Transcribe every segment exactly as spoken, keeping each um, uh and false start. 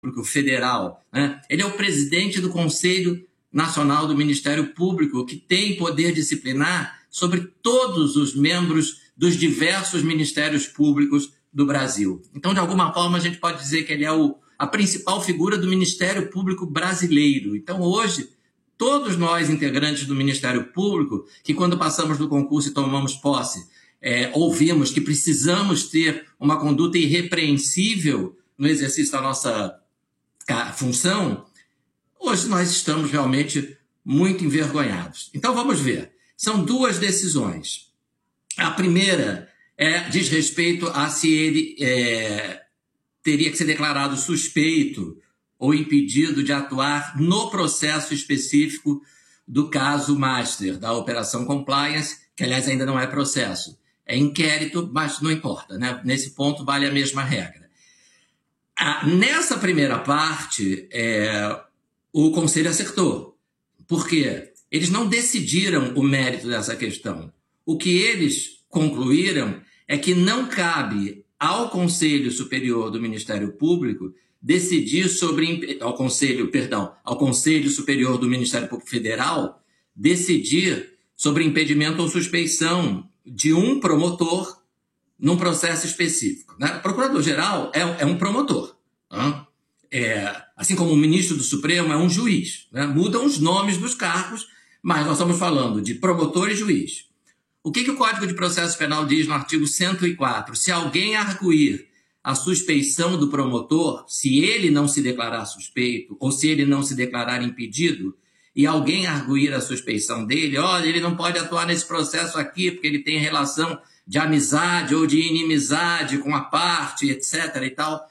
Público Federal, né? Ele é o presidente do Conselho Nacional do Ministério Público, que tem poder disciplinar sobre todos os membros dos diversos ministérios públicos do Brasil. Então, de alguma forma, a gente pode dizer que ele é o, a principal figura do Ministério Público brasileiro. Então, hoje, todos nós, integrantes do Ministério Público, que quando passamos no concurso e tomamos posse, é, ouvimos que precisamos ter uma conduta irrepreensível no exercício da nossa função, hoje nós estamos realmente muito envergonhados. Então, vamos ver. São duas decisões. A primeira é, diz respeito a se ele é, teria que ser declarado suspeito ou impedido de atuar no processo específico do caso Master, da Operação Compliance, que, aliás, ainda não é processo. É inquérito, mas não importa, né? Nesse ponto, vale a mesma regra. Ah, nessa primeira parte, é, o Conselho acertou. Por quê? Eles não decidiram o mérito dessa questão. O que eles concluíram é que não cabe ao Conselho Superior do Ministério Público decidir sobre... Ao Conselho, perdão, ao Conselho Superior do Ministério Público Federal decidir sobre impedimento ou suspeição de um promotor num processo específico, né? O procurador-geral é, é um promotor. Né? É, assim como o ministro do Supremo é um juiz. Né? Mudam os nomes dos cargos, mas nós estamos falando de promotor e juiz. O que, que o Código de Processo Penal diz no artigo cento e quatro? Se alguém arguir a suspeição do promotor, se ele não se declarar suspeito ou se ele não se declarar impedido, e alguém arguir a suspeição dele, olha, ele não pode atuar nesse processo aqui porque ele tem relação de amizade ou de inimizade com a parte, etc e tal,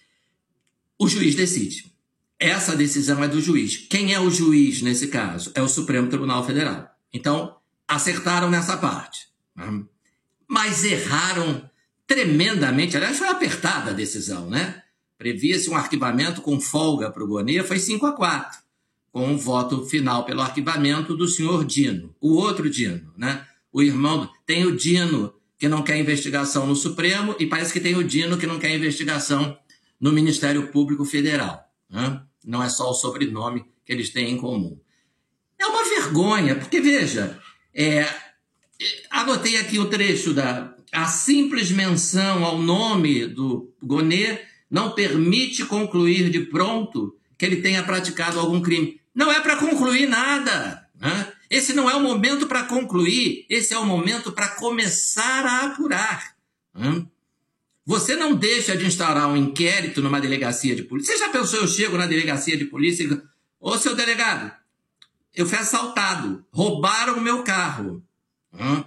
o juiz decide. Essa decisão é do juiz. Quem é o juiz nesse caso? É o Supremo Tribunal Federal. Então, acertaram nessa parte. Né? Mas erraram tremendamente. Aliás, foi apertada a decisão, né? Previa-se um arquivamento com folga para o Gonê, foi cinco a quatro, com um voto final pelo arquivamento do senhor Dino. O outro Dino, né? O irmão... Tem o Dino, que não quer investigação no Supremo, e parece que tem o Dino, que não quer investigação no Ministério Público Federal. Né? Não é só o sobrenome que eles têm em comum. É uma vergonha, porque, veja, é, anotei aqui o trecho da... A simples menção ao nome do Gonê não permite concluir de pronto que ele tenha praticado algum crime. Não é para concluir nada. Né? Esse não é o momento para concluir, esse é o momento para começar a apurar. Né? Você não deixa de instaurar um inquérito numa delegacia de polícia. Você já pensou, eu chego na delegacia de polícia e digo, ô, seu delegado, eu fui assaltado, roubaram o meu carro. Hum?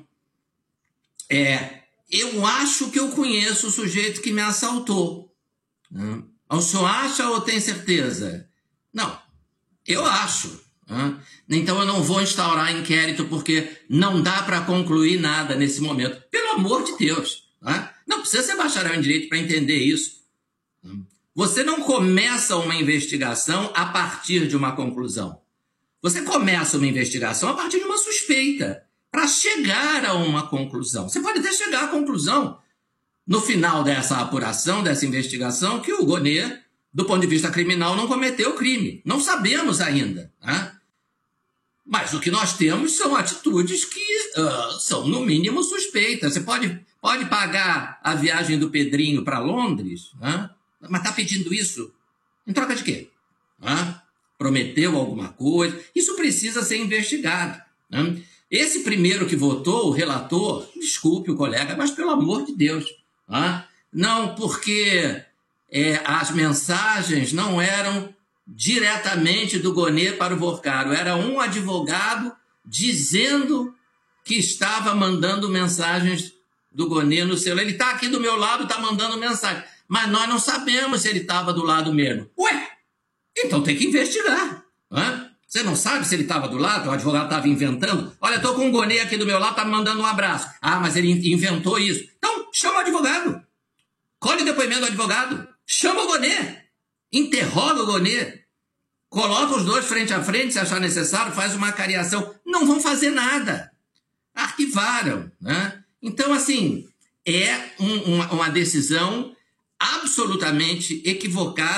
É, eu acho que eu conheço o sujeito que me assaltou. Hum? O senhor acha ou tem certeza? Não, eu acho. Hum? Então eu não vou instaurar inquérito porque não dá para concluir nada nesse momento. Pelo amor de Deus. Hum? Não precisa ser bacharel em direito para entender isso. Você não começa uma investigação a partir de uma conclusão. Você começa uma investigação a partir de uma suspeita, para chegar a uma conclusão. Você pode até chegar à conclusão, no final dessa apuração, dessa investigação, que o Gonê, do ponto de vista criminal, não cometeu crime. Não sabemos ainda. Né? Mas o que nós temos são atitudes que uh, são, no mínimo, suspeitas. Você pode, pode pagar a viagem do Pedrinho para Londres, né? Mas está pedindo isso em troca de quê? Né? Prometeu alguma coisa? Isso precisa ser investigado. Né? Esse primeiro que votou, o relator, desculpe o colega, mas pelo amor de Deus. Né? Não, porque é, as mensagens não eram diretamente do Gonê para o Vorcaro. Era um advogado dizendo que estava mandando mensagens do Gonê no celular. Ele está aqui do meu lado, está mandando mensagem. Mas nós não sabemos se ele estava do lado mesmo. Ué, então tem que investigar. Né? Você não sabe se ele estava do lado, o advogado estava inventando. Olha, estou com um Gonê aqui do meu lado, está me mandando um abraço. Ah, mas ele inventou isso. Então, chama o advogado. Colhe o depoimento do advogado. Chama o Gonê. Interroga o Gonê. Coloca os dois frente a frente, se achar necessário, faz uma cariação. Não vão fazer nada. Arquivaram. Né? Então, assim, é um, uma, uma decisão absolutamente equivocada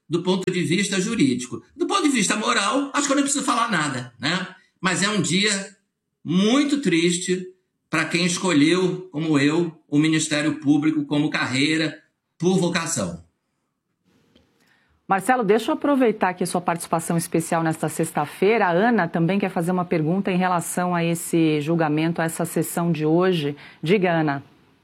do ponto de vista jurídico. Do ponto de vista moral, acho que eu não preciso falar nada, né? Mas é um dia muito triste para quem escolheu, como eu, o Ministério Público como carreira por vocação. Marcelo, deixa eu aproveitar aqui a sua participação especial nesta sexta-feira. A Ana também quer fazer uma pergunta em relação a esse julgamento, a essa sessão de hoje. Diga, Ana.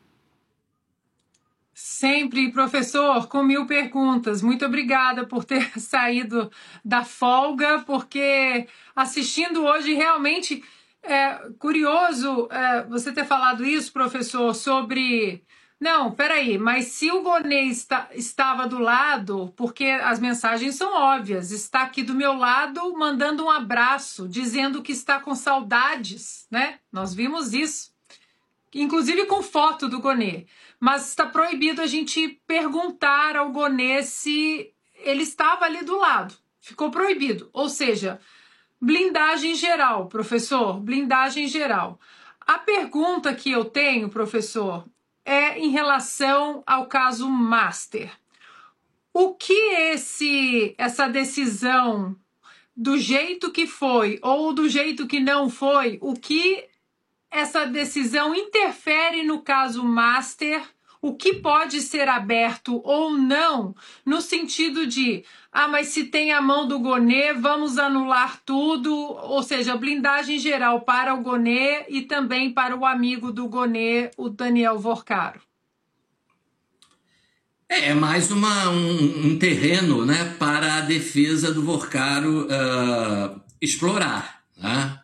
Sempre, professor, com mil perguntas. Muito obrigada por ter saído da folga, porque assistindo hoje realmente é curioso é, você ter falado isso, professor, sobre... Não, peraí, mas se o Gonê está, estava do lado, porque as mensagens são óbvias, está aqui do meu lado mandando um abraço, dizendo que está com saudades, né? Nós vimos isso, inclusive com foto do Gonê. Mas está proibido a gente perguntar ao Gonê se ele estava ali do lado. Ficou proibido. Ou seja, blindagem geral, professor, blindagem geral. A pergunta que eu tenho, professor, é em relação ao caso Master. O que esse, essa decisão, do jeito que foi ou do jeito que não foi, o que essa decisão interfere no caso Master, o que pode ser aberto ou não, no sentido de, ah, mas se tem a mão do Gonê, vamos anular tudo, ou seja, blindagem geral para o Gonê e também para o amigo do Gonê, o Daniel Vorcaro. É mais uma, um, um terreno, né, para a defesa do Vorcaro uh, explorar, né?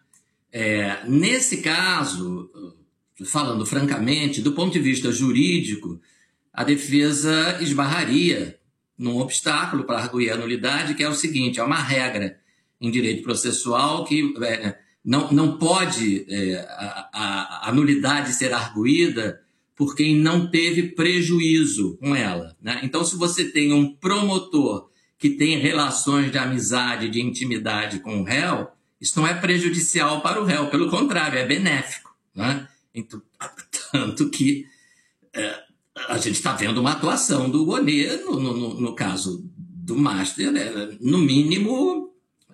É, nesse caso, falando francamente, do ponto de vista jurídico, a defesa esbarraria num obstáculo para arguir a nulidade, que é o seguinte: é uma regra em direito processual que é, não, não pode é, a, a, a nulidade ser arguída por quem não teve prejuízo com ela, né? Então, se você tem um promotor que tem relações de amizade, de intimidade com o réu, isso não é prejudicial para o réu, pelo contrário, é benéfico, né? Então, tanto que é, a gente está vendo uma atuação do Gonê, no, no, no caso do Master, né? No mínimo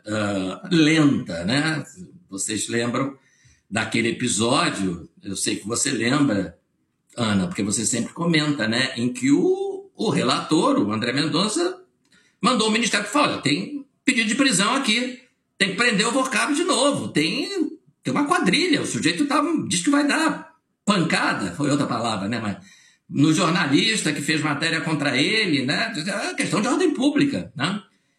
uh, lenta, né? Vocês lembram daquele episódio, eu sei que você lembra, Ana, porque você sempre comenta, né? Em que o, o relator, o André Mendonça, mandou o Ministério falar: olha, tem pedido de prisão aqui, tem que prender o Vorcaro de novo, tem, tem uma quadrilha, o sujeito tá, diz que vai dar pancada, foi outra palavra, né? Mas no jornalista que fez matéria contra ele, né? É questão de ordem pública, né?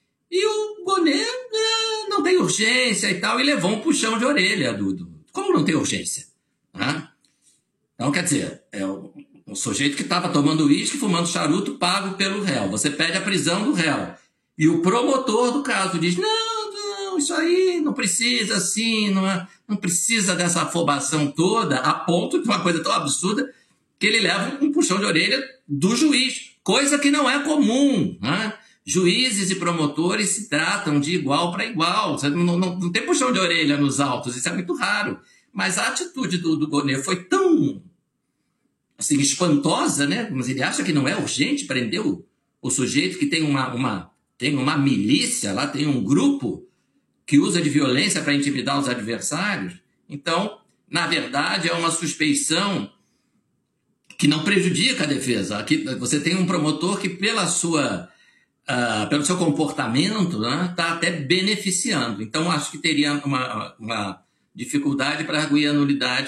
E o Gonê é, não tem urgência e tal, e levou um puxão de orelha do, do como não tem urgência, né? Então, quer dizer, é o, o sujeito que estava tomando uísque, fumando charuto, pago pelo réu. Você pede a prisão do réu. E o promotor do caso diz: não, não, isso aí não precisa assim, não, é, não precisa dessa afobação toda, a ponto de uma coisa tão absurda que ele leva um puxão de orelha do juiz, coisa que não é comum, né? Juízes e promotores se tratam de igual para igual, não, não, não tem puxão de orelha nos autos, isso é muito raro. Mas a atitude do, do Gonê foi tão assim, espantosa, né? Mas ele acha que não é urgente prender o, o sujeito que tem uma, uma, tem uma milícia, lá tem um grupo que usa de violência para intimidar os adversários. Então, na verdade, é uma suspeição que não prejudica a defesa. Aqui você tem um promotor que, pela sua, uh, pelo seu comportamento, né, está até beneficiando. Então, acho que teria uma, uma dificuldade para arguir a nulidade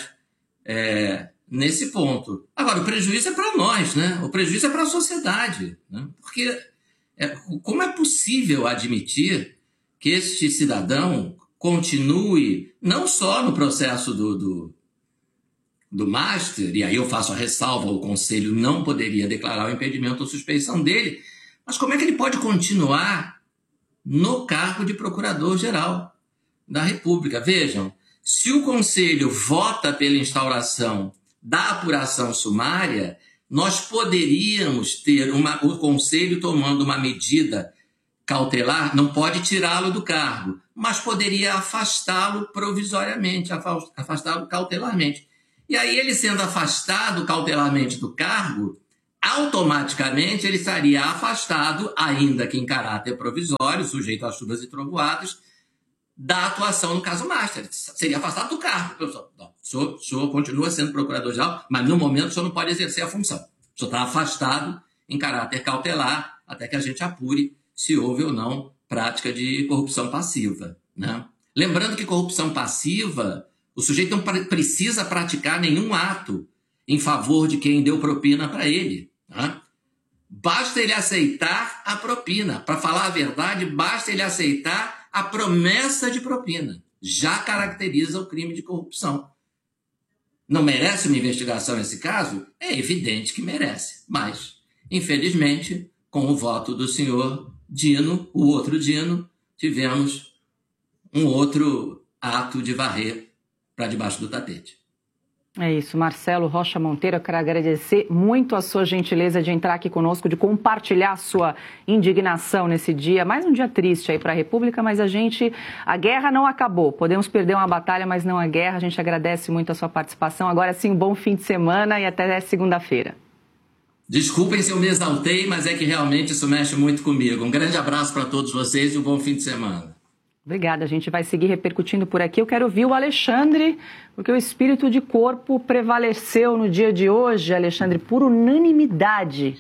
é, nesse ponto. Agora, o prejuízo é para nós, né? O prejuízo é para a sociedade, né? Porque é, como é possível admitir que este cidadão continue não só no processo do, do, do Master, e aí eu faço a ressalva, o Conselho não poderia declarar o impedimento ou suspeição dele, mas como é que ele pode continuar no cargo de Procurador-Geral da República? Vejam, se o Conselho vota pela instauração da apuração sumária, nós poderíamos ter uma, o Conselho tomando uma medida cautelar, não pode tirá-lo do cargo, mas poderia afastá-lo provisoriamente, afastá-lo cautelarmente. E aí, ele sendo afastado cautelarmente do cargo, automaticamente ele estaria afastado, ainda que em caráter provisório, sujeito a chuvas e trovoadas, da atuação no caso Master. Seria afastado do cargo. Não, o, senhor, o senhor continua sendo procurador-geral, mas no momento o senhor não pode exercer a função. O senhor está afastado em caráter cautelar, até que a gente apure se houve ou não prática de corrupção passiva, né? Lembrando que corrupção passiva, o sujeito não precisa praticar nenhum ato em favor de quem deu propina para ele, né? Basta ele aceitar a propina. Para falar a verdade, basta ele aceitar a promessa de propina. Já caracteriza o crime de corrupção. Não merece uma investigação nesse caso? É evidente que merece. Mas, infelizmente, com o voto do senhor Dino, o outro Dino, tivemos um outro ato de varrer para debaixo do tapete. É isso, Marcelo Rocha Monteiro, eu quero agradecer muito a sua gentileza de entrar aqui conosco, de compartilhar a sua indignação nesse dia, mais um dia triste aí para a República, mas a gente, a guerra não acabou, podemos perder uma batalha, mas não a guerra, a gente agradece muito a sua participação, agora sim, um bom fim de semana e até segunda-feira. Desculpem se eu me exaltei, mas é que realmente isso mexe muito comigo. Um grande abraço para todos vocês e um bom fim de semana. Obrigada, a gente vai seguir repercutindo por aqui. Eu quero ouvir o Alexandre, porque o espírito de corpo prevaleceu no dia de hoje, Alexandre, por unanimidade,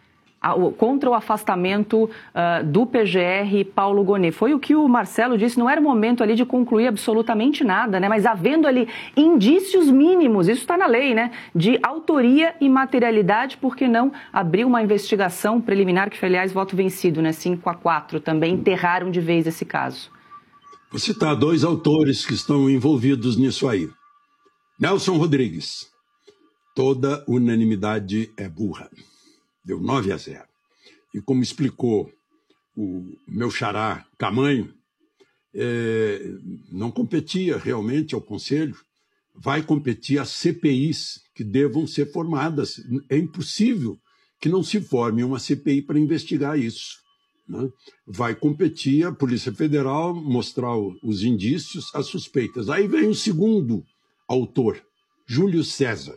contra o afastamento uh, do P G R Paulo Gonet. Foi o que o Marcelo disse, não era o momento ali de concluir absolutamente nada, né? Mas havendo ali indícios mínimos, isso está na lei, né? De autoria e materialidade, por que não abrir uma investigação preliminar, que foi, aliás, voto vencido, né? cinco a quatro, também enterraram de vez esse caso. Vou citar dois autores que estão envolvidos nisso aí. Nelson Rodrigues. Toda unanimidade é burra. Deu nove a zero. E como explicou o meu xará Camanho, é, não competia realmente ao Conselho, vai competir às C P Is que devam ser formadas. É impossível que não se forme uma C P I para investigar isso, né? Vai competir a Polícia Federal, mostrar os indícios, as suspeitas. Aí vem o segundo autor, Júlio César.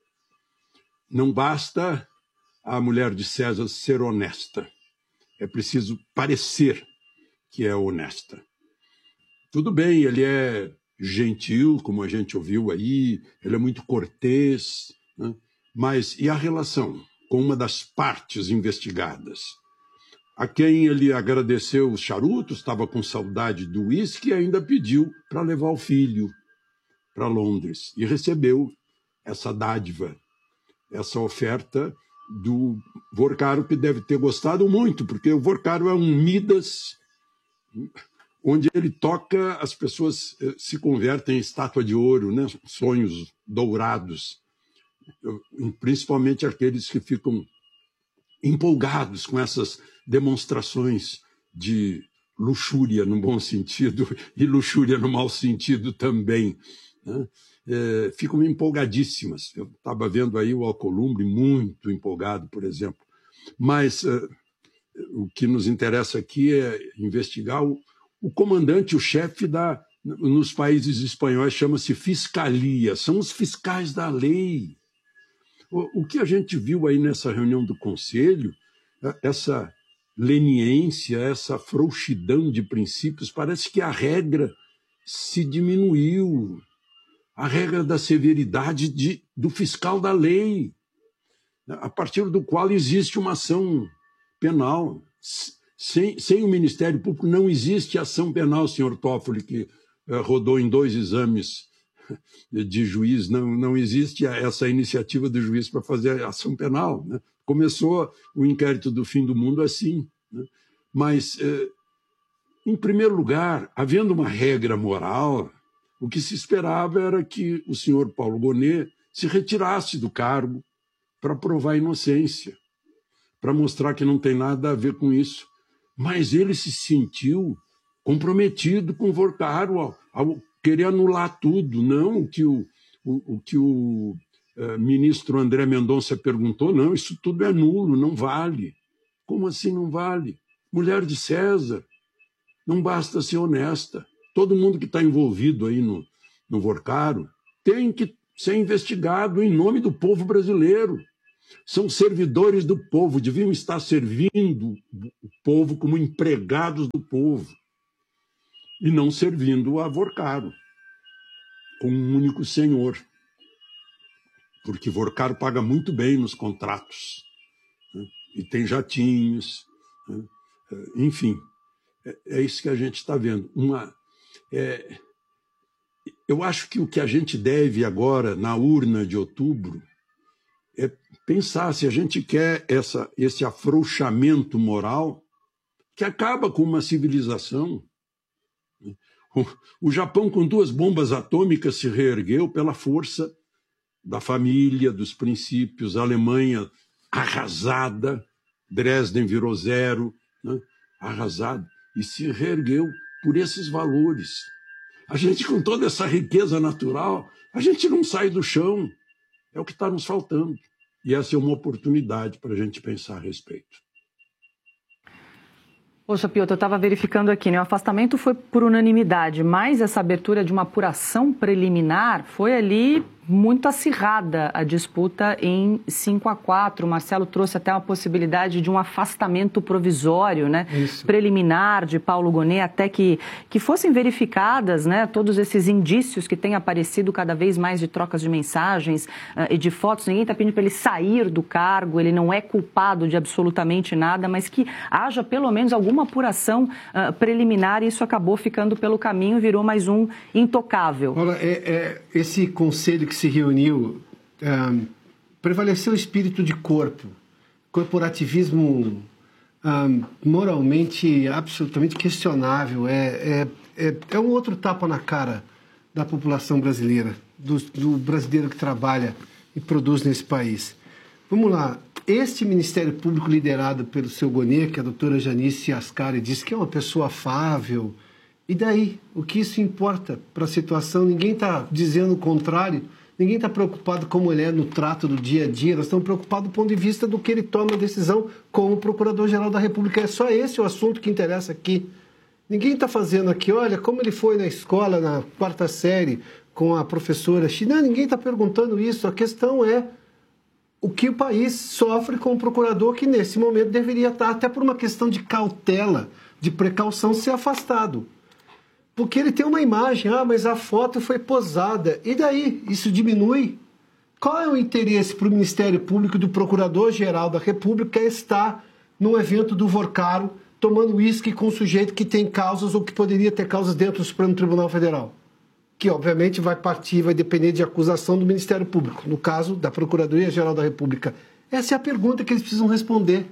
Não basta a mulher de César ser honesta, é preciso parecer que é honesta. Tudo bem, ele é gentil, como a gente ouviu aí, ele é muito cortês, né? Mas e a relação com uma das partes investigadas? A quem ele agradeceu os charutos, estava com saudade do uísque e ainda pediu para levar o filho para Londres. E recebeu essa dádiva, essa oferta do Vorcaro, que deve ter gostado muito, porque o Vorcaro é um Midas, onde ele toca, as pessoas se convertem em estátua de ouro, né? Sonhos dourados, principalmente aqueles que ficam empolgados com essas demonstrações de luxúria no bom sentido e luxúria no mau sentido também, né? É, ficam empolgadíssimas. Eu estava vendo aí o Alcolumbre muito empolgado, por exemplo. Mas uh, o que nos interessa aqui é investigar o, o comandante, o chefe da, nos países espanhóis chama-se fiscalia, são os fiscais da lei. O, o que a gente viu aí nessa reunião do Conselho, essa leniência, essa frouxidão de princípios, parece que a regra se diminuiu. A regra da severidade de, do fiscal da lei, a partir do qual existe uma ação penal. Sem, sem o Ministério Público não existe ação penal, senhor Toffoli, que eh, rodou em dois exames de juiz, não, não existe essa iniciativa do juiz para fazer ação penal, né? Começou o inquérito do fim do mundo assim, né? Mas, eh, em primeiro lugar, havendo uma regra moral, o que se esperava era que o senhor Paulo Gonet se retirasse do cargo para provar a inocência, para mostrar que não tem nada a ver com isso. Mas ele se sentiu comprometido com o Vorcaro ao, ao querer anular tudo. Não o que o, o, o, que o uh, ministro André Mendonça perguntou, não, isso tudo é nulo, não vale. Como assim não vale? Mulher de César, não basta ser honesta. Todo mundo que está envolvido aí no, no Vorcaro tem que ser investigado em nome do povo brasileiro. São servidores do povo, deviam estar servindo o povo como empregados do povo e não servindo a Vorcaro, com um único senhor. Porque Vorcaro paga muito bem nos contratos, né? E tem jatinhos, né? Enfim, é, é isso que a gente está vendo. Uma, é, eu acho que o que a gente deve agora, na urna de outubro, é pensar se a gente quer essa, esse afrouxamento moral que acaba com uma civilização. O, o Japão, com duas bombas atômicas, se reergueu pela força da família, dos princípios. A Alemanha arrasada, Dresden virou zero, né? Arrasada, e se reergueu por esses valores. A gente, com toda essa riqueza natural, a gente não sai do chão. É o que está nos faltando. E essa é uma oportunidade para a gente pensar a respeito. Poxa, Piotr, eu estava verificando aqui, né? O afastamento foi por unanimidade, mas essa abertura de uma apuração preliminar foi ali muito acirrada a disputa em cinco a quatro. O Marcelo trouxe até uma possibilidade de um afastamento provisório, né? Isso. Preliminar de Paulo Gonet, até que, que fossem verificadas, né, todos esses indícios que têm aparecido cada vez mais de trocas de mensagens uh, e de fotos. Ninguém está pedindo para ele sair do cargo, ele não é culpado de absolutamente nada, mas que haja pelo menos alguma apuração uh, preliminar, e isso acabou ficando pelo caminho e virou mais um intocável. Olha, é, é, esse conselho que se reuniu, um, prevaleceu o espírito de corpo, corporativismo um, moralmente absolutamente questionável, é, é, é, é um outro tapa na cara da população brasileira, do, do brasileiro que trabalha e produz nesse país. Vamos lá, este Ministério Público liderado pelo seu Gonet, que a doutora Janice Ascari disse que é uma pessoa afável, e daí? O que isso importa para a situação? Ninguém está dizendo o contrário. Ninguém está preocupado como ele é no trato do dia a dia. Nós estamos preocupados do ponto de vista do que ele toma a decisão como Procurador-Geral da República. É só esse o assunto que interessa aqui. Ninguém está fazendo aqui, olha, como ele foi na escola, na quarta série, com a professora China. Ninguém está perguntando isso. A questão é o que o país sofre com o procurador que, nesse momento, deveria estar, até por uma questão de cautela, de precaução, ser afastado. Porque ele tem uma imagem, ah, mas a foto foi posada. E daí? Isso diminui? Qual é o interesse para o Ministério Público do Procurador-Geral da República estar num evento do Vorcaro tomando uísque com um sujeito que tem causas ou que poderia ter causas dentro do Supremo Tribunal Federal? Que, obviamente, vai partir, vai depender de acusação do Ministério Público, no caso da Procuradoria-Geral da República. Essa é a pergunta que eles precisam responder.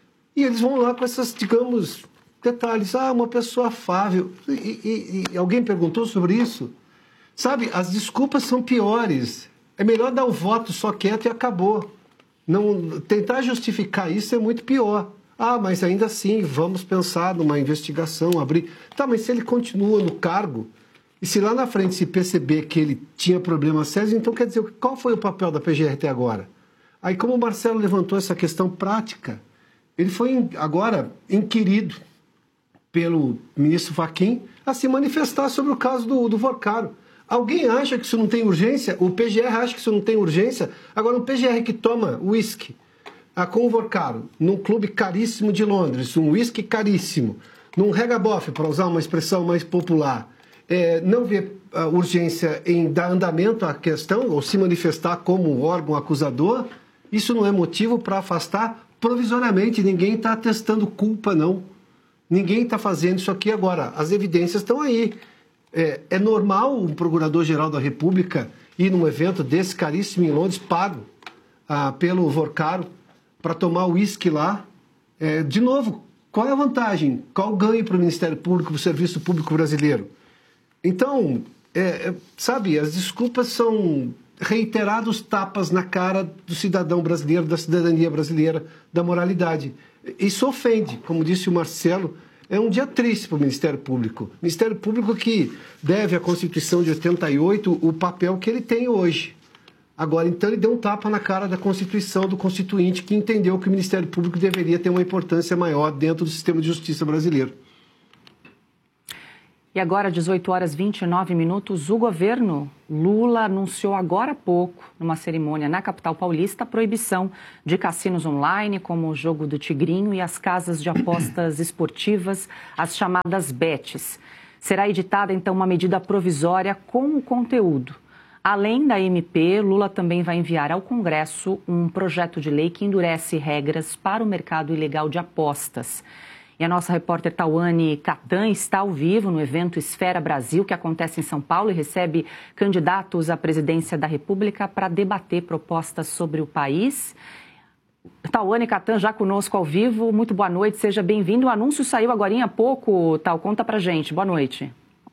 E eles vão lá com essas, digamos, detalhes. Ah, uma pessoa afável. E, e, e alguém perguntou sobre isso? Sabe, as desculpas são piores. É melhor dar o voto só quieto e acabou. Não, tentar justificar isso é muito pior. Ah, mas ainda assim, vamos pensar numa investigação, abrir... Tá, mas se ele continua no cargo, e se lá na frente se perceber que ele tinha problemas sérios, então quer dizer, qual foi o papel da P G R até agora? Aí, como o Marcelo levantou essa questão prática, ele foi agora inquirido pelo ministro Fachin a se manifestar sobre o caso do, do Vorcaro. Alguém acha que isso não tem urgência? O P G R acha que isso não tem urgência? Agora, um P G R que toma uísque ah, com o Vorcaro, num clube caríssimo de Londres, um uísque caríssimo, num regabof, para usar uma expressão mais popular, é, não vê ah, urgência em dar andamento à questão ou se manifestar como órgão acusador, isso não é motivo para afastar provisoriamente. Ninguém está atestando culpa, não. Ninguém está fazendo isso aqui agora. As evidências estão aí. É, é normal um Procurador-Geral da República ir num evento desse caríssimo em Londres, pago ah, pelo Vorcaro, para tomar uísque lá. É, de novo, qual é a vantagem? Qual o ganho para o Ministério Público, para o Serviço Público Brasileiro? Então, é, é, sabe, as desculpas são reiterados tapas na cara do cidadão brasileiro, da cidadania brasileira, da moralidade. Isso ofende, como disse o Marcelo, é um dia triste para o Ministério Público. Ministério Público que deve à Constituição de oitenta e oito o papel que ele tem hoje. Agora, então, ele deu um tapa na cara da Constituição, do Constituinte, que entendeu que o Ministério Público deveria ter uma importância maior dentro do sistema de justiça brasileiro. E agora, dezoito horas e vinte e nove minutos, o governo Lula anunciou agora há pouco, numa cerimônia na capital paulista, a proibição de cassinos online, como o Jogo do Tigrinho e as casas de apostas esportivas, as chamadas bets. Será editada, então, uma medida provisória com o conteúdo. Além da M P, Lula também vai enviar ao Congresso um projeto de lei que endurece regras para o mercado ilegal de apostas. E a nossa repórter Tawane Catan está ao vivo no evento Esfera Brasil, que acontece em São Paulo e recebe candidatos à presidência da República para debater propostas sobre o país. Tawane Catan já conosco ao vivo. Muito boa noite, seja bem-vindo. O anúncio saiu agora há pouco, Tal. Conta pra gente. Boa noite.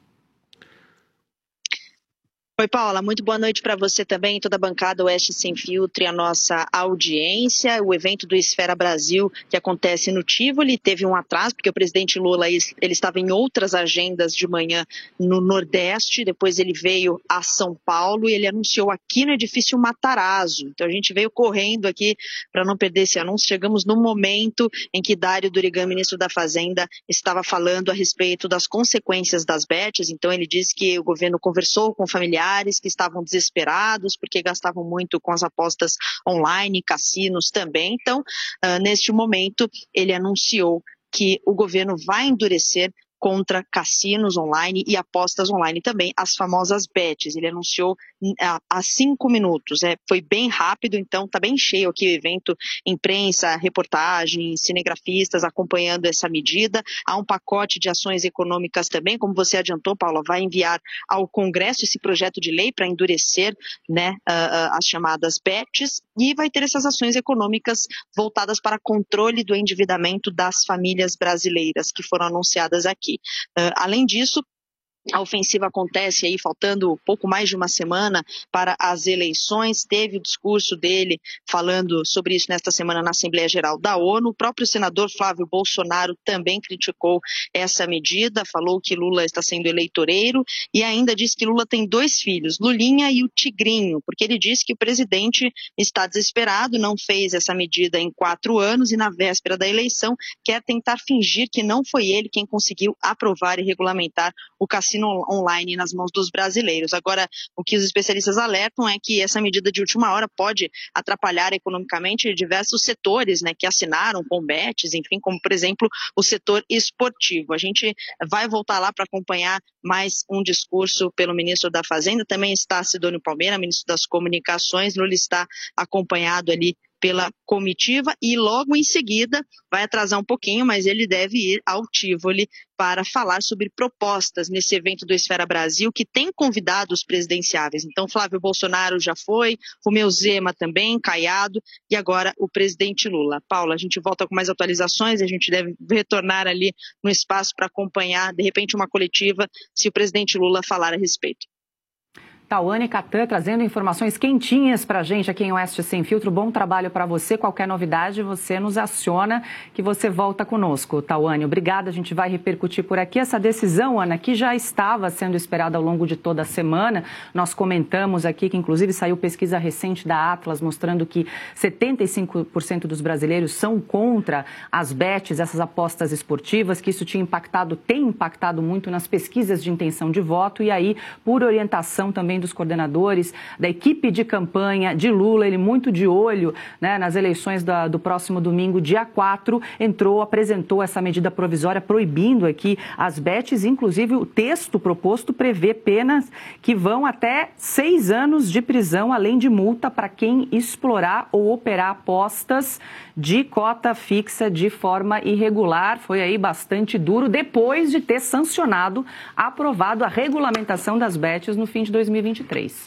Oi, Paula, muito boa noite para você também, toda a bancada Oeste Sem Filtro e a nossa audiência. O evento do Esfera Brasil, que acontece no Tivoli, teve um atraso, porque o presidente Lula ele estava em outras agendas de manhã no Nordeste, depois ele veio a São Paulo e ele anunciou aqui no edifício Matarazzo. Então a gente veio correndo aqui para não perder esse anúncio. Chegamos no momento em que Dário Durigan, ministro da Fazenda, estava falando a respeito das consequências das bets. Então ele disse que o governo conversou com familiares que estavam desesperados porque gastavam muito com as apostas online, cassinos também. Então, uh, neste momento, ele anunciou que o governo vai endurecer contra cassinos online e apostas online também, as famosas bets. Ele anunciou há cinco minutos, é, foi bem rápido, então está bem cheio aqui o evento, imprensa, reportagem, cinegrafistas acompanhando essa medida. Há um pacote de ações econômicas também, como você adiantou, Paula, vai enviar ao Congresso esse projeto de lei para endurecer, né, uh, uh, as chamadas bets, e vai ter essas ações econômicas voltadas para controle do endividamento das famílias brasileiras que foram anunciadas aqui. Uh, além disso, a ofensiva acontece aí faltando pouco mais de uma semana para as eleições. Teve o discurso dele falando sobre isso nesta semana na Assembleia Geral da ONU. O próprio senador Flávio Bolsonaro também criticou essa medida, falou que Lula está sendo eleitoreiro e ainda disse que Lula tem dois filhos, Lulinha e o Tigrinho, porque ele disse que o presidente está desesperado, não fez essa medida em quatro anos e na véspera da eleição quer tentar fingir que não foi ele quem conseguiu aprovar e regulamentar o cassino online nas mãos dos brasileiros. Agora, o que os especialistas alertam é que essa medida de última hora pode atrapalhar economicamente diversos setores, né, que assinaram com bets, enfim, como, por exemplo, o setor esportivo. A gente vai voltar lá para acompanhar mais um discurso pelo ministro da Fazenda, também está Sidônio Palmeira, ministro das Comunicações. Lula está acompanhado ali pela comitiva e logo em seguida, vai atrasar um pouquinho, mas ele deve ir ao Tivoli para falar sobre propostas nesse evento do Esfera Brasil, que tem convidados presidenciáveis. Então, Flávio Bolsonaro já foi, Romeu Zema também, Caiado, e agora o presidente Lula. Paula, a gente volta com mais atualizações, a gente deve retornar ali no espaço para acompanhar, de repente, uma coletiva, se o presidente Lula falar a respeito. Tawane Catan trazendo informações quentinhas para a gente aqui em Oeste Sem Filtro. Bom trabalho para você. Qualquer novidade, você nos aciona que você volta conosco. Tawane, obrigada. A gente vai repercutir por aqui essa decisão, Ana, que já estava sendo esperada ao longo de toda a semana. Nós comentamos aqui que, inclusive, saiu pesquisa recente da Atlas mostrando que setenta e cinco por cento dos brasileiros são contra as bets, essas apostas esportivas, que isso tinha impactado, tem impactado muito nas pesquisas de intenção de voto. E aí, por orientação também dos coordenadores, da equipe de campanha de Lula, ele muito de olho, né, nas eleições da, do próximo domingo, dia quatro, entrou, apresentou essa medida provisória proibindo aqui as bets, inclusive o texto proposto prevê penas que vão até seis anos de prisão, além de multa para quem explorar ou operar apostas de cota fixa de forma irregular. Foi aí bastante duro, depois de ter sancionado, aprovado a regulamentação das bets no fim de dois mil e vinte e três.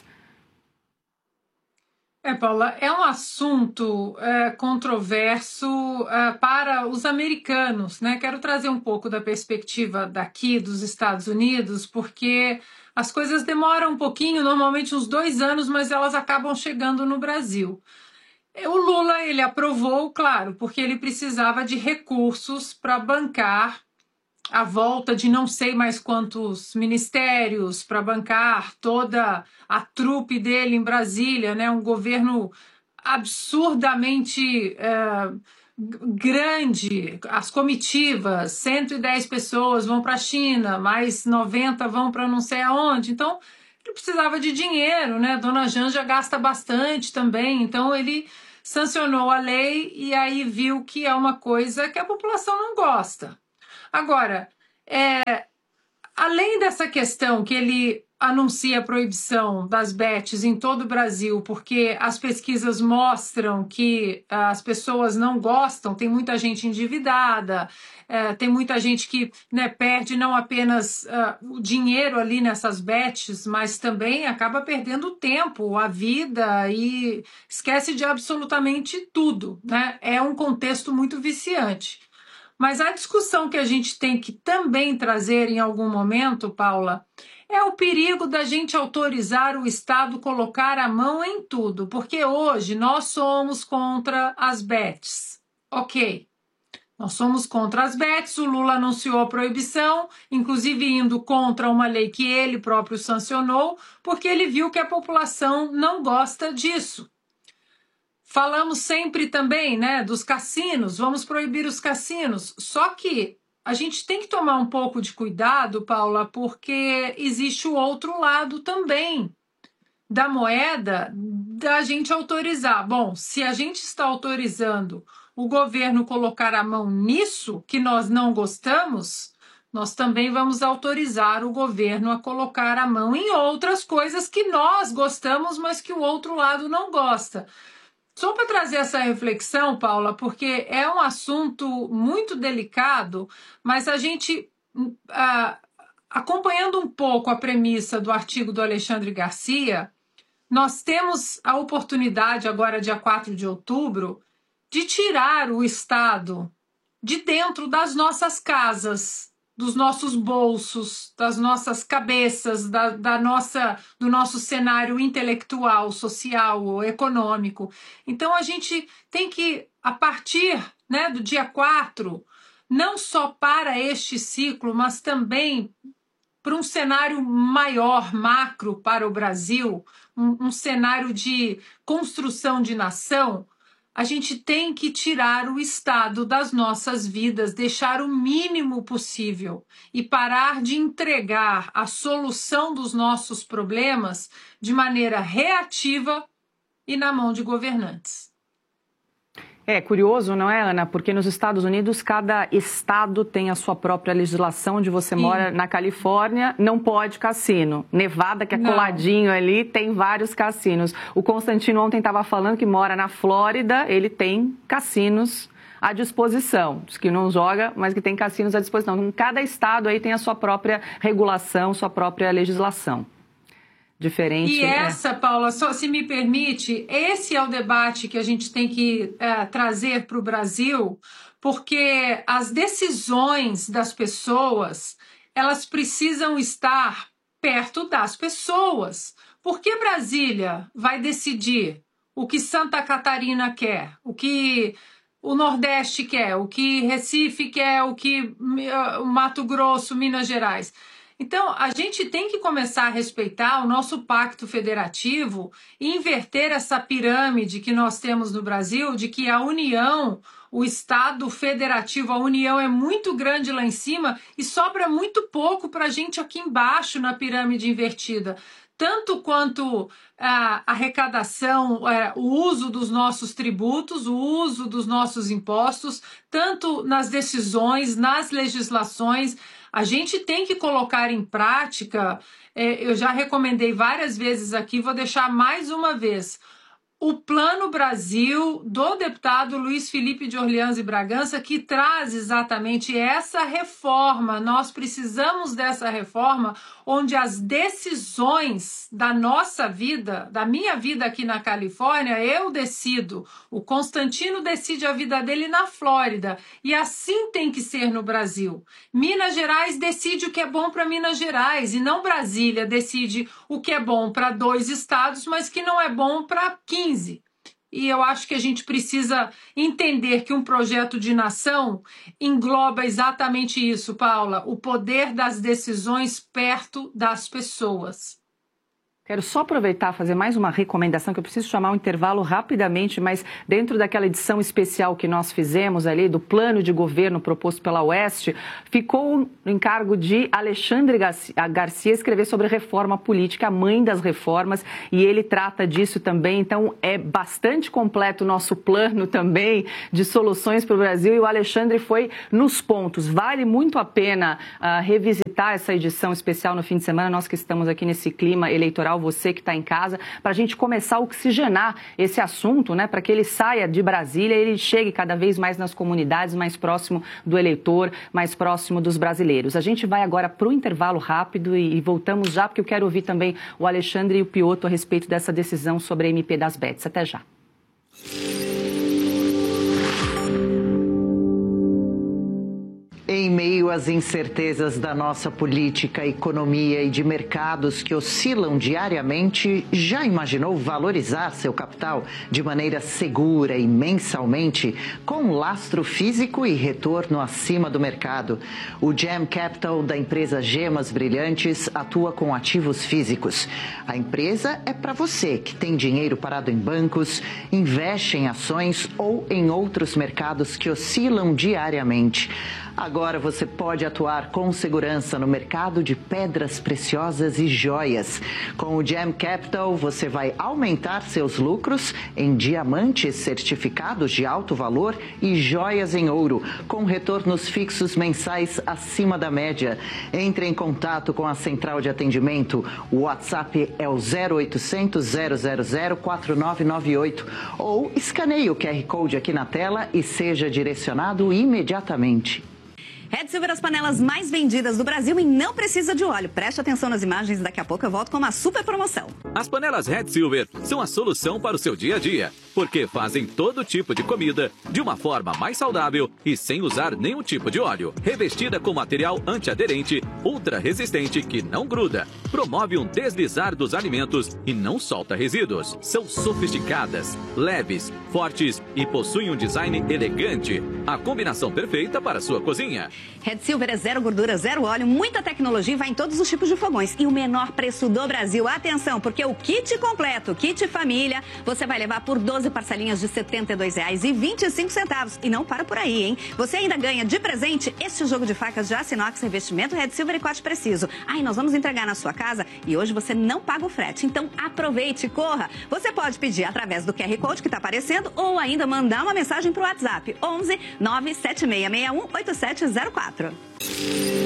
É, Paula, é um assunto é, controverso é, para os americanos, né? Quero trazer um pouco da perspectiva daqui dos Estados Unidos, porque as coisas demoram um pouquinho, normalmente uns dois anos, mas elas acabam chegando no Brasil. O Lula, ele aprovou, claro, porque ele precisava de recursos para bancar a volta de não sei mais quantos ministérios, para bancar toda a trupe dele em Brasília, né? Um governo absurdamente é, grande, as comitivas, cento e dez pessoas vão para a China, mais noventa vão para não sei aonde. Então, ele precisava de dinheiro, né? Dona Janja gasta bastante também, então ele sancionou a lei e aí viu que é uma coisa que a população não gosta. Agora, é, além dessa questão que ele anuncia a proibição das bets em todo o Brasil, porque as pesquisas mostram que as pessoas não gostam, tem muita gente endividada, é, tem muita gente que, né, perde não apenas uh, o dinheiro ali nessas bets, mas também acaba perdendo o tempo, a vida e esquece de absolutamente tudo, né? É um contexto muito viciante. Mas a discussão que a gente tem que também trazer em algum momento, Paula, é o perigo da gente autorizar o Estado colocar a mão em tudo, porque hoje nós somos contra as bets. Ok, nós somos contra as bets, o Lula anunciou a proibição, inclusive indo contra uma lei que ele próprio sancionou, porque ele viu que a população não gosta disso. Falamos sempre também, né, dos cassinos, vamos proibir os cassinos, só que a gente tem que tomar um pouco de cuidado, Paula, porque existe o outro lado também da moeda da gente autorizar. Bom, se a gente está autorizando o governo colocar a mão nisso que nós não gostamos, nós também vamos autorizar o governo a colocar a mão em outras coisas que nós gostamos, mas que o outro lado não gosta. Só para trazer essa reflexão, Paula, porque é um assunto muito delicado, mas a gente, ah, acompanhando um pouco a premissa do artigo do Alexandre Garcia, nós temos a oportunidade, agora dia quatro de outubro, de tirar o Estado de dentro das nossas casas, dos nossos bolsos, das nossas cabeças, da, da nossa, do nosso cenário intelectual, social, econômico. Então, a gente tem que, a partir, né, do dia quatro, não só para este ciclo, mas também para um cenário maior, macro para o Brasil, um, um cenário de construção de nação, a gente tem que tirar o Estado das nossas vidas, deixar o mínimo possível e parar de entregar a solução dos nossos problemas de maneira reativa e na mão de governantes. É curioso, não é, Ana? Porque nos Estados Unidos, cada estado tem a sua própria legislação. Onde você Sim. mora, na Califórnia, não pode cassino. Nevada, que é não. coladinho ali, tem vários cassinos. O Constantino ontem estava falando que mora na Flórida, ele tem cassinos à disposição. Diz que não joga, mas que tem cassinos à disposição. Então, cada estado aí tem a sua própria regulação, sua própria legislação. Diferente. E essa, é. Paula, só se me permite, esse é o debate que a gente tem que é, trazer para o Brasil, porque as decisões das pessoas, elas precisam estar perto das pessoas. Por que Brasília vai decidir o que Santa Catarina quer, o que o Nordeste quer, o que Recife quer, o que o Mato Grosso, Minas Gerais? Então, a gente tem que começar a respeitar o nosso pacto federativo e inverter essa pirâmide que nós temos no Brasil, de que a União, o Estado federativo, a União é muito grande lá em cima e sobra muito pouco para a gente aqui embaixo na pirâmide invertida. Tanto quanto a arrecadação, o uso dos nossos tributos, o uso dos nossos impostos, tanto nas decisões, nas legislações. A gente tem que colocar em prática, é, eu já recomendei várias vezes aqui, vou deixar mais uma vez, o Plano Brasil do deputado Luiz Felipe de Orleans e Bragança, que traz exatamente essa reforma. Nós precisamos dessa reforma onde as decisões da nossa vida, da minha vida aqui na Califórnia, eu decido. O Constantino decide a vida dele na Flórida. E assim tem que ser no Brasil. Minas Gerais decide o que é bom para Minas Gerais e não Brasília decide o que é bom para dois estados, mas que não é bom para quinze. E eu acho que a gente precisa entender que um projeto de nação engloba exatamente isso, Paula, o poder das decisões perto das pessoas. Quero só aproveitar e fazer mais uma recomendação, que eu preciso chamar um intervalo rapidamente, mas dentro daquela edição especial que nós fizemos ali, do plano de governo proposto pela Oeste, ficou no encargo de Alexandre Garcia escrever sobre reforma política, a mãe das reformas, e ele trata disso também. Então, é bastante completo o nosso plano também de soluções para o Brasil, e o Alexandre foi nos pontos. Vale muito a pena uh, revisitar essa edição especial no fim de semana, nós que estamos aqui nesse clima eleitoral, você que está em casa, para a gente começar a oxigenar esse assunto, né, para que ele saia de Brasília e ele chegue cada vez mais nas comunidades, mais próximo do eleitor, mais próximo dos brasileiros. A gente vai agora para o intervalo rápido e, e voltamos já, porque eu quero ouvir também o Alexandre e o Piotto a respeito dessa decisão sobre a M P das Bets. Até já. Em meio às incertezas da nossa política, economia e de mercados que oscilam diariamente, já imaginou valorizar seu capital de maneira segura e mensalmente, com lastro físico e retorno acima do mercado? O Gem Capital da empresa Gemas Brilhantes atua com ativos físicos. A empresa é para você que tem dinheiro parado em bancos, investe em ações ou em outros mercados que oscilam diariamente. Agora você pode atuar com segurança no mercado de pedras preciosas e joias. Com o Gem Capital, você vai aumentar seus lucros em diamantes certificados de alto valor e joias em ouro, com retornos fixos mensais acima da média. Entre em contato com a central de atendimento. O WhatsApp é o zero oitocentos, zero zero zero, quatro nove nove oito ou escaneie o Q R Code aqui na tela e seja direcionado imediatamente. Red Silver, as panelas mais vendidas do Brasil e não precisa de óleo. Preste atenção nas imagens, daqui a pouco eu volto com uma super promoção. As panelas Red Silver são a solução para o seu dia a dia, porque fazem todo tipo de comida de uma forma mais saudável e sem usar nenhum tipo de óleo. Revestida com material antiaderente, ultra resistente que não gruda, promove um deslizar dos alimentos e não solta resíduos. São sofisticadas, leves, fortes e possuem um design elegante. A combinação perfeita para a sua cozinha. Red Silver é zero gordura, zero óleo, muita tecnologia e vai em todos os tipos de fogões. E o menor preço do Brasil. Atenção, porque o kit completo, kit família, você vai levar por doze parcelinhas de setenta e dois reais e vinte e cinco centavos. E não para por aí, hein? Você ainda ganha de presente este jogo de facas de aço inox, revestimento Red Silver e corte preciso. Aí nós vamos entregar na sua casa e hoje você não paga o frete. Então aproveite e corra. Você pode pedir através do Q R Code que está aparecendo ou ainda mandar uma mensagem para o WhatsApp onze, nove sete seis seis um, oito sete zero quatro.